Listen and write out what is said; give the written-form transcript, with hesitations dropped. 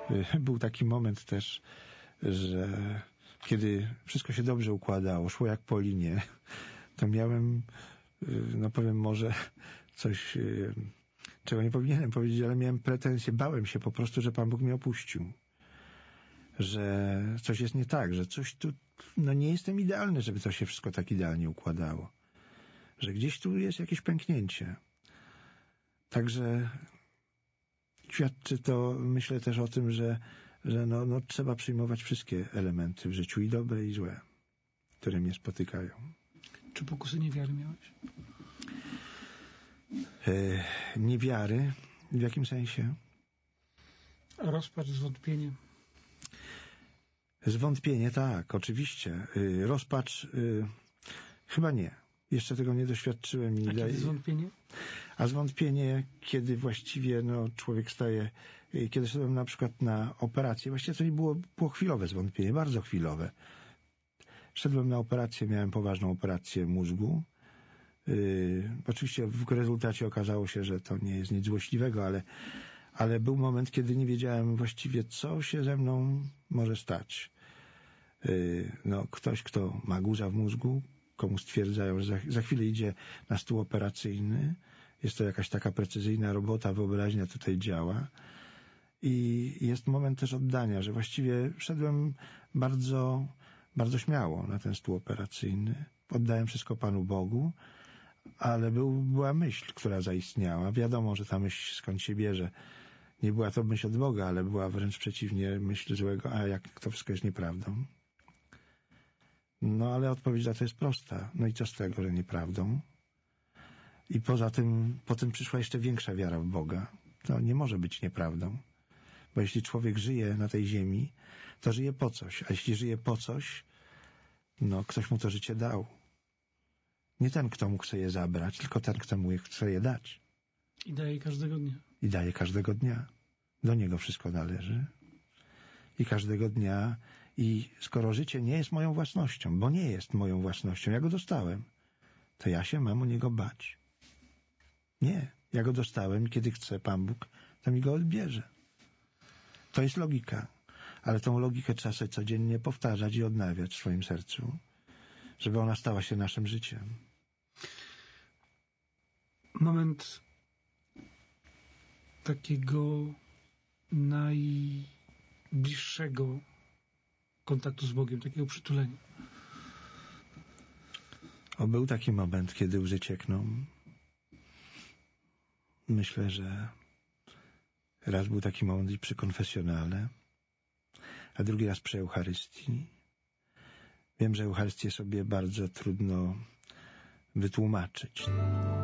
Był taki moment też, że kiedy wszystko się dobrze układało, szło jak po linie, to miałem, no powiem może coś, czego nie powinienem powiedzieć, ale miałem pretensje, bałem się po prostu, że Pan Bóg mnie opuścił. Że coś jest nie tak, że coś tu, no nie jestem idealny, żeby to się wszystko tak idealnie układało. Że gdzieś tu jest jakieś pęknięcie. Także świadczy to, myślę też o tym, że no trzeba przyjmować wszystkie elementy w życiu, i dobre, i złe, które mnie spotykają. Czy pokusy niewiary miałeś? Niewiary? W jakim sensie? Rozpacz, zwątpienie. Zwątpienie, tak, oczywiście. Rozpacz, chyba nie. Jeszcze tego nie doświadczyłem. A kiedy zwątpienie? A zwątpienie, kiedy właściwie człowiek staje, kiedy szedłem na przykład na operację, właściwie to nie było chwilowe zwątpienie, bardzo chwilowe. Szedłem na operację, miałem poważną operację mózgu. Oczywiście w rezultacie okazało się, że to nie jest nic złośliwego, ale był moment, kiedy nie wiedziałem właściwie, co się ze mną może stać. Ktoś, kto ma guza w mózgu, komu stwierdzają, że za chwilę idzie na stół operacyjny, jest to jakaś taka precyzyjna robota, wyobraźnia tutaj działa i jest moment też oddania, że właściwie szedłem bardzo, bardzo śmiało na ten stół operacyjny, oddałem wszystko Panu Bogu, ale była myśl, która zaistniała. Wiadomo, że ta myśl skąd się bierze. Nie była to myśl od Boga, ale była wręcz przeciwnie, myśl złego, a jak to wszystko jest nieprawdą. Ale odpowiedź na to jest prosta. No i co z tego, że nieprawdą? I poza tym, potem przyszła jeszcze większa wiara w Boga. To nie może być nieprawdą. Bo jeśli człowiek żyje na tej ziemi, to żyje po coś. A jeśli żyje po coś, ktoś mu to życie dał. Nie ten, kto mu chce je zabrać, tylko ten, kto mu chce je dać. I daje każdego dnia. I daje każdego dnia. Do niego wszystko należy. I każdego dnia. I skoro życie nie jest moją własnością, bo nie jest moją własnością, ja go dostałem, to ja się mam o niego bać. Nie. Ja go dostałem i kiedy chce Pan Bóg, to mi go odbierze. To jest logika. Ale tą logikę trzeba sobie codziennie powtarzać i odnawiać w swoim sercu, żeby ona stała się naszym życiem. Moment takiego najbliższego kontaktu z Bogiem, takiego przytulenia. Był taki moment, kiedy łzy ciekną. Myślę, że raz był taki moment i przy konfesjonale, a drugi raz przy Eucharystii. Wiem, że Eucharystię sobie bardzo trudno wytłumaczyć.